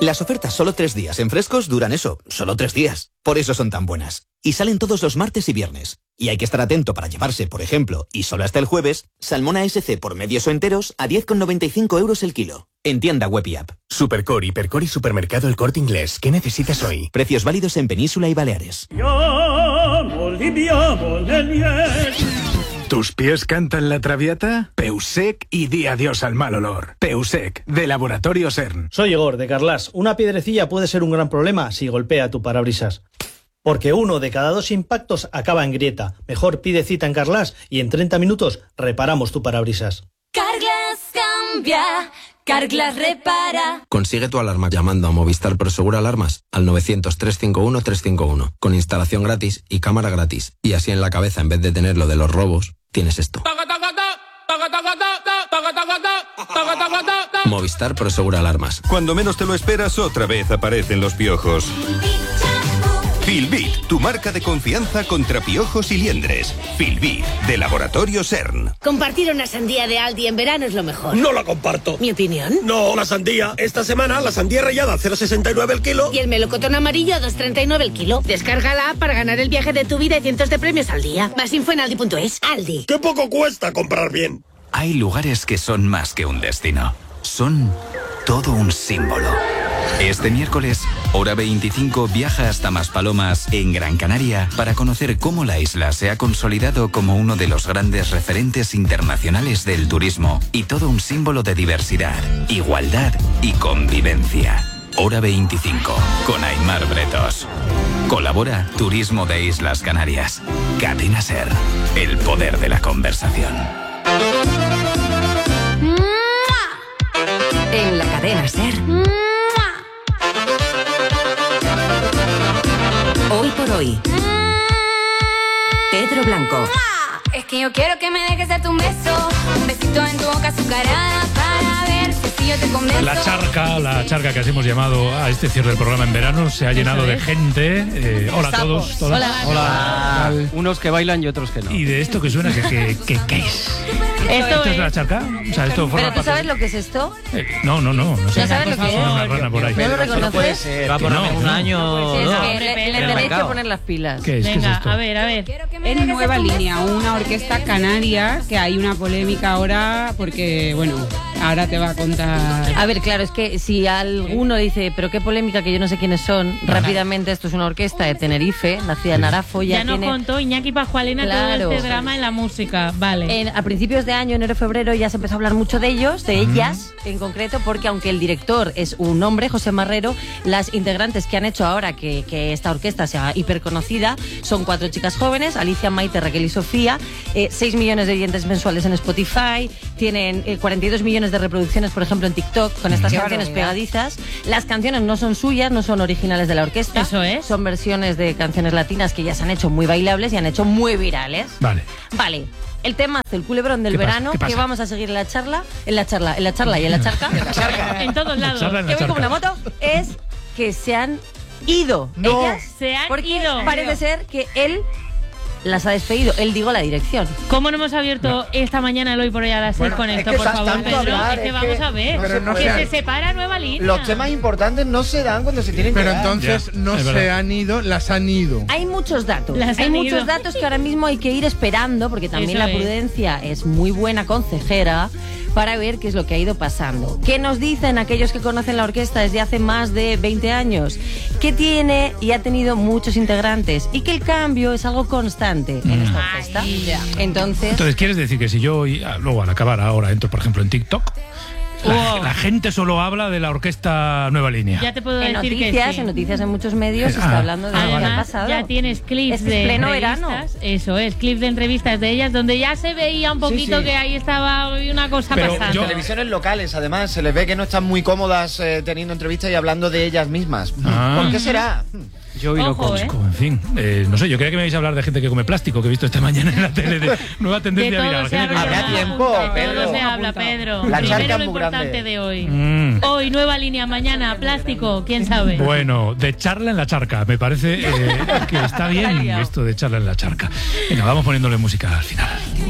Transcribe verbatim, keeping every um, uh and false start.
Las ofertas solo tres días en Frescos duran eso, solo tres días. Por eso son tan buenas. Y salen todos los martes y viernes. Y hay que estar atento para llevarse, por ejemplo, y solo hasta el jueves, salmón A S C por medios o enteros a diez con noventa y cinco euros el kilo. En tienda web y app. Supercore, Hipercore y Supermercado El Corte Inglés. ¿Qué necesitas hoy? Precios válidos en Península y Baleares. ¿Tus pies cantan la traviata? Peusec y di adiós al mal olor. Peusec, de Laboratorio CERN. Soy Igor, de Carlas. Una piedrecilla puede ser un gran problema si golpea tu parabrisas. Porque uno de cada dos impactos acaba en grieta. Mejor pide cita en Carlas y en treinta minutos reparamos tu parabrisas. Carglass cambia, Carglass repara. Consigue tu alarma llamando a Movistar Prosegur Alarmas al novecientos, trescientos cincuenta y uno, trescientos cincuenta y uno, con instalación gratis y cámara gratis. Y así en la cabeza, en vez de tener lo de los robos, tienes esto. Movistar Prosegur Alarmas. Cuando menos te lo esperas, otra vez aparecen los piojos. Filbit, tu marca de confianza contra piojos y liendres. Filbit, de Laboratorio CERN. Compartir una sandía de Aldi en verano es lo mejor. No la comparto. ¿Mi opinión? No, la sandía. Esta semana la sandía rallada a cero coma sesenta y nueve el kilo. Y el melocotón amarillo a dos coma treinta y nueve el kilo. Descárgala para ganar el viaje de tu vida y cientos de premios al día. Más info en aldi punto es. Aldi. ¡Qué poco cuesta comprar bien! Hay lugares que son más que un destino. Son todo un símbolo. Este miércoles, Hora veinticinco viaja hasta Maspalomas, en Gran Canaria, para conocer cómo la isla se ha consolidado como uno de los grandes referentes internacionales del turismo y todo un símbolo de diversidad, igualdad y convivencia. Hora veinticinco, con Aimar Bretos. Colabora Turismo de Islas Canarias. Cadena SER, el poder de la conversación. En la cadena SER. Hoy por hoy. Pedro Blanco. Es que yo quiero que me dejes de tu beso, un besito en tu boca azucarada para ver si yo te convenzo. La charca, la charca que así hemos llamado a este cierre del programa en verano, se ha llenado de gente. Eh, hola a todos. Hola. Hola. Hola. Hola. Unos que bailan y otros que no. Y de esto que suena, que, que, que, ¿qué es? Esto, ¿Esto es la charca? O sea, esto forma ¿Pero tú sabes lo que es esto? Eh, no, no, no. No, sé. ¿No sabes lo que es? Una rana por ahí. ¿No lo reconoces? Va por no, un no. año. Es no. que le, le tenéis que poner las pilas. ¿Qué es? Venga, ¿Qué es esto? a ver, a ver. Es Nueva Línea, una orquesta canaria que hay una polémica ahora porque, bueno, ahora te va a contar. A ver, claro, es que si alguno dice, pero qué polémica, que yo no sé quiénes son, Ajá. rápidamente, esto es una orquesta de Tenerife, nacida en Arafo. Ya, Ya nos tiene... contó Iñaki Pascualina Claro. todo este drama en la música. Vale. En, a principios de año, enero, febrero, ya se empezó a hablar mucho de ellos, de ellas en concreto, porque aunque el director es un hombre, José Marrero, las integrantes que han hecho ahora que, que esta orquesta sea hiperconocida son cuatro chicas jóvenes, Alicia, Maite, Raquel y Sofía, eh, seis millones de oyentes mensuales en Spotify, tienen eh, cuarenta y dos millones de reproducciones, por ejemplo, en TikTok, con estas Qué canciones barbaridad. pegadizas. Las canciones no son suyas, no son originales de la orquesta. Eso es. Son versiones de canciones latinas que ya se han hecho muy bailables y han hecho muy virales. Vale. Vale. El tema, el culebrón del ¿Qué pasa? verano, ¿Qué pasa? que vamos a seguir en la charla, en la charla, en la charla y en la charca. En todos lados. charla, en la Que voy como charca. una moto, es que se han ido. No. Ellas, Se han porque ido. parece ser que él las ha despedido. Él, digo, la dirección. ¿Cómo no hemos abierto esta mañana el Hoy por Hoy a las seis Bueno, con es esto, que por es favor, tanto Pedro? hablar, es que es vamos que a ver. no se que puede. se separa Nueva Línea. Los temas importantes no se dan cuando se tienen Pero que dar. entonces Ya, no es se verdad. han ido, las han ido. Hay muchos datos. Las Hay han muchos ido. datos que ahora mismo hay que ir esperando, porque también Eso la es. prudencia es muy buena consejera, para ver qué es lo que ha ido pasando. ¿Qué nos dicen aquellos que conocen la orquesta desde hace más de veinte años? Que tiene y ha tenido muchos integrantes y que el cambio es algo constante en esta orquesta. Entonces, Entonces, ¿quieres decir que si yo hoy, ah, luego al acabar ahora entro, por ejemplo, en TikTok, la, Wow. la gente solo habla de la orquesta Nueva Línea? Ya te puedo en decir noticias, que sí. en noticias en muchos medios se Ah, está hablando de ah, lo que ha Además, pasado. ya tienes clips Es que es de pleno entrevistas. verano. Eso es, clips de entrevistas de ellas donde ya se veía un poquito sí. que ahí estaba una cosa Pero pasando. yo- Televisiones locales, además, se les ve que no están muy cómodas eh, teniendo entrevistas y hablando de ellas mismas. Ah. ¿Por qué será? Yo y lo Ojo, ¿eh? En fin, eh, no sé, yo creía que me ibais a hablar de gente que come plástico, que he visto esta mañana en la tele, de nueva De tendencia todo viral. se gente que- habla. Habrá tiempo, De todo Pedro. se habla, Pedro. La charca Primero es lo muy importante grande. de hoy. Mm. Hoy Nueva Línea, mañana plástico, quién sabe. Bueno, de charla en la charca. Me parece eh, que está bien esto de charla en la charca. Venga, vamos poniéndole música al final.